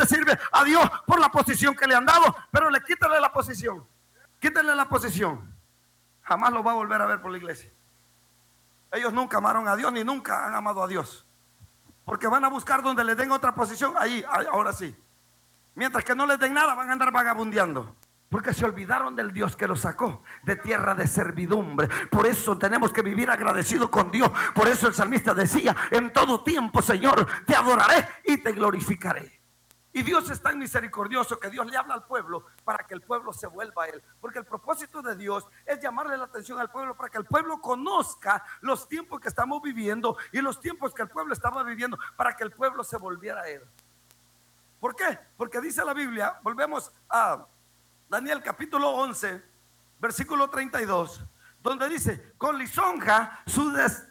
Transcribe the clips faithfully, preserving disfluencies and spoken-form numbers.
sirve a Dios por la posición que le han dado, pero le quítale la posición. Quítale la posición. Jamás lo va a volver a ver por la iglesia. Ellos nunca amaron a Dios ni nunca han amado a Dios, porque van a buscar donde les den otra posición. Ahí, ahora sí. Mientras que no les den nada, van a andar vagabundeando, porque se olvidaron del Dios que los sacó de tierra de servidumbre. Por eso tenemos que vivir agradecidos con Dios. Por eso el salmista decía: en todo tiempo, Señor, te adoraré y te glorificaré. Y Dios es tan misericordioso que Dios le habla al pueblo para que el pueblo se vuelva a Él, porque el propósito de Dios es llamarle la atención al pueblo para que el pueblo conozca los tiempos que estamos viviendo y los tiempos que el pueblo estaba viviendo, para que el pueblo se volviera a Él. ¿Por qué? Porque dice la Biblia, volvemos a Daniel capítulo once, versículo treinta y dos, donde dice: con lisonja, su des,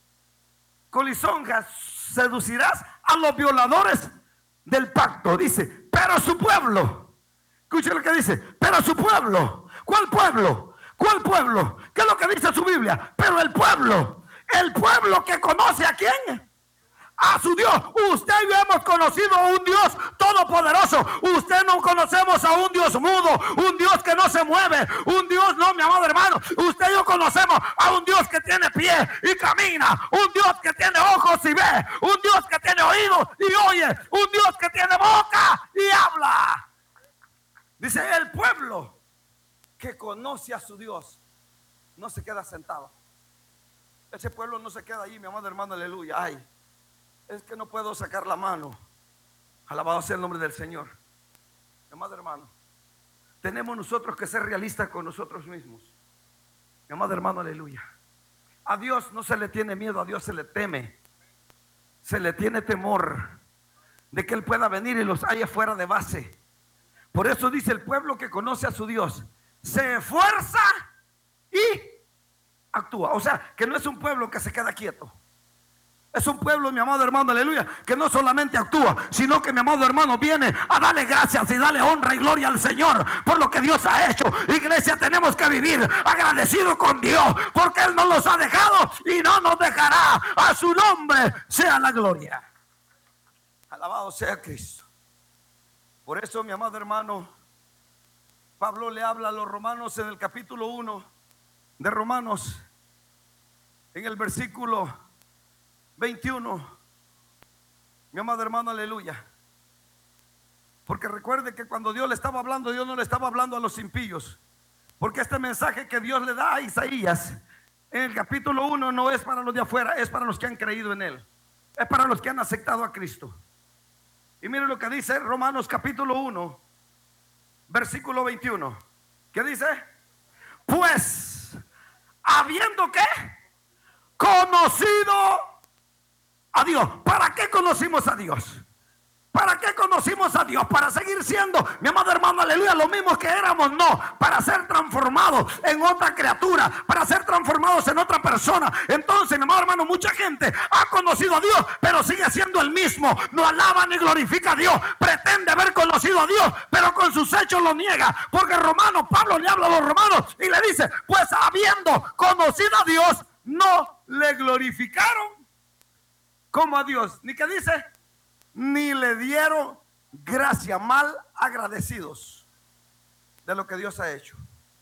con lisonja seducirás a los violadores del pacto. Dice: pero su pueblo, escuche lo que dice, pero su pueblo. ¿Cuál pueblo? ¿Cuál pueblo? ¿Qué es lo que dice su Biblia? Pero el pueblo, el pueblo que conoce a quién, a su Dios. Usted y yo hemos conocido a un Dios todopoderoso. Usted no conocemos a un Dios mudo, un Dios que no se mueve, un Dios, no, mi amado hermano, usted y yo conocemos a un Dios que tiene pie y camina, un Dios que tiene ojos y ve, un Dios que tiene oídos y oye, un Dios que tiene boca y habla. Dice: el pueblo que conoce a su Dios no se queda sentado. Ese pueblo no se queda ahí, mi amado hermano, aleluya. Ay, es que no puedo sacar la mano. Alabado sea el nombre del Señor. Mi amado hermano, tenemos nosotros que ser realistas con nosotros mismos. Mi amado hermano, aleluya. A Dios no se le tiene miedo, a Dios se le teme. Se le tiene temor de que Él pueda venir y los haya fuera de base. Por eso dice: el pueblo que conoce a su Dios se esfuerza y actúa. O sea, que no es un pueblo que se queda quieto. Es un pueblo, mi amado hermano, aleluya, que no solamente actúa, sino que, mi amado hermano, viene a darle gracias y darle honra y gloria al Señor por lo que Dios ha hecho. Iglesia, tenemos que vivir agradecidos con Dios, porque Él nos los ha dejado y no nos dejará. A su nombre sea la gloria. Alabado sea Cristo. Por eso, mi amado hermano, Pablo le habla a los romanos en el capítulo uno de Romanos, en el versículo veintiuno, mi amado hermano, aleluya. Porque recuerde que cuando Dios le estaba hablando, Dios no le estaba hablando a los impíos, porque este mensaje que Dios le da a Isaías en el capítulo uno no es para los de afuera, es para los que han creído en Él, es para los que han aceptado a Cristo. Y miren lo que dice Romanos capítulo uno, versículo veintiuno. ¿Qué dice? Pues habiendo que conocido a Dios. ¿Para qué conocimos a Dios? ¿Para qué conocimos a Dios? Para seguir siendo, mi amado hermano, aleluya, lo mismo que éramos. No, para ser transformados en otra criatura, para ser transformados en otra persona. Entonces, mi amado hermano, mucha gente ha conocido a Dios, pero sigue siendo el mismo. No alaba ni glorifica a Dios. Pretende haber conocido a Dios, pero con sus hechos lo niega. Porque Romano, Pablo le habla a los romanos y le dice: pues habiendo conocido a Dios, no le glorificaron como a Dios. ¿Ni qué dice? Ni le dieron gracia, mal agradecidos de lo que Dios ha hecho.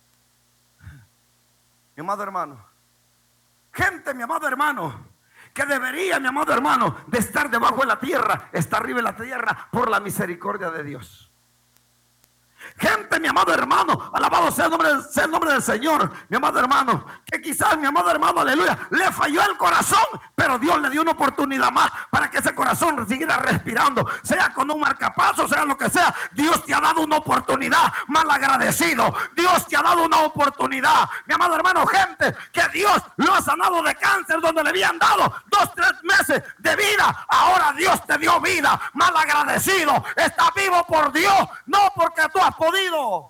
Mi amado hermano, gente, mi amado hermano, que debería, mi amado hermano, de estar debajo de la tierra, está arriba de la tierra por la misericordia de Dios. Gente, mi amado hermano, alabado sea el nombre, sea el nombre del Señor, mi amado hermano, que quizás, mi amado hermano, aleluya, le falló el corazón, pero Dios le dio una oportunidad más para que ese corazón siguiera respirando, sea con un marcapaso, sea lo que sea. Dios te ha dado una oportunidad, mal agradecido. Dios te ha dado una oportunidad, mi amado hermano, gente que Dios lo ha sanado de cáncer, donde le habían dado dos, tres meses de vida. Ahora Dios te dio vida, mal agradecido. Está vivo por Dios, no porque tú has podido.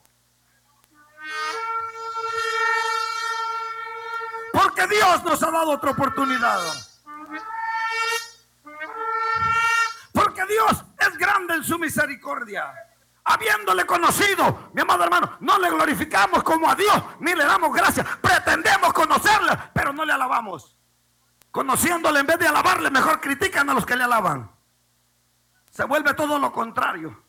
Porque Dios nos ha dado otra oportunidad. Porque Dios es grande en su misericordia. Habiéndole conocido, mi amado hermano, no le glorificamos como a Dios, ni le damos gracias. Pretendemos conocerle, pero no le alabamos. Conociéndole, en vez de alabarle, mejor critican a los que le alaban. Se vuelve todo lo contrario.